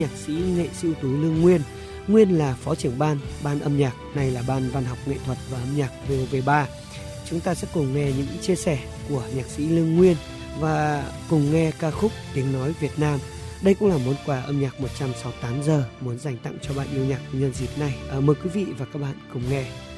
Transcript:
nhạc sĩ nghệ sĩ ưu tú Lương Nguyên, nguyên là phó trưởng ban âm nhạc, này là ban văn học nghệ thuật và âm nhạc VOV3. Chúng ta sẽ cùng nghe những chia sẻ của nhạc sĩ Lương Nguyên và cùng nghe ca khúc Tiếng nói Việt Nam. Đây cũng là món quà âm nhạc 168 giờ muốn dành tặng cho bạn yêu nhạc nhân dịp này. Mời quý vị và các bạn cùng nghe.